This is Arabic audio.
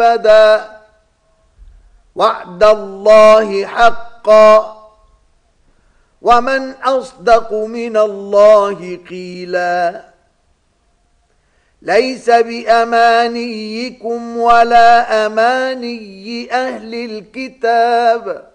أبدا وعد الله حقا ومن أصدق من الله قيلا ليس بأمانيكم ولا أماني أهل الكتاب